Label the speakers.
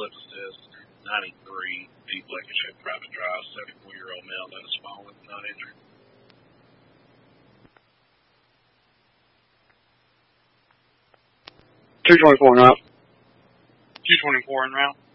Speaker 1: blood assist, 93, deep Lancashire private drive, 74-year-old male, that is fallen, not injured.
Speaker 2: 224 en route.
Speaker 3: 224 en route.